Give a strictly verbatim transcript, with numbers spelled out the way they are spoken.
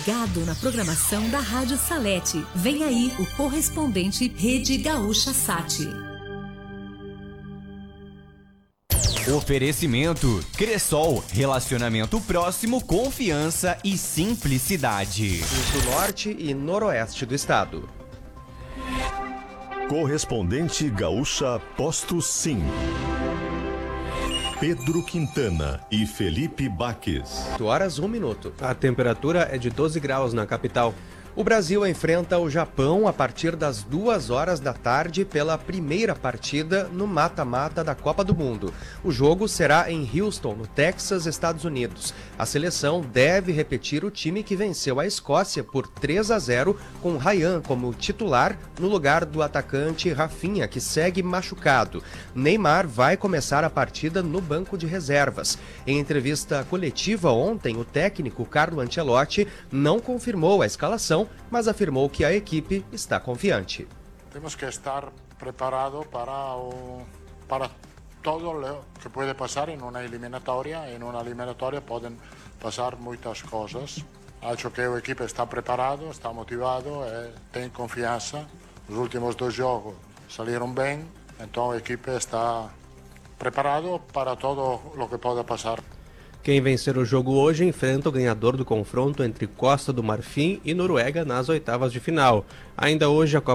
ligado na programação da Rádio Salete. Vem aí o correspondente Rede Gaúcha Sat. Oferecimento Cressol, relacionamento próximo, confiança e simplicidade. Do norte e noroeste do estado. Correspondente Gaúcha Posto Sim. Pedro Quintana e Felipe Baques. oito horas, um minuto. A temperatura é de doze graus na capital. O Brasil enfrenta o Japão a partir das duas horas da tarde pela primeira partida no mata-mata da Copa do Mundo. O jogo será em Houston, no Texas, Estados Unidos. A seleção deve repetir o time que venceu a Escócia por três a zero, com Ryan como titular no lugar do atacante Rafinha, que segue machucado. Neymar vai começar a partida no banco de reservas. Em entrevista coletiva ontem, o técnico Carlo Ancelotti não confirmou a escalação, mas afirmou que a equipe está confiante. Temos que estar preparados para, o, para todo o que pode passar em uma eliminatória. Em uma eliminatória podem passar muitas coisas. Acho que a equipe está preparada, está motivada, e tem confiança. Os últimos dois jogos saíram bem, então a equipe está preparada para todo o que pode passar. Quem vencer o jogo hoje enfrenta o ganhador do confronto entre Costa do Marfim e Noruega nas oitavas de final. Ainda hoje a Copa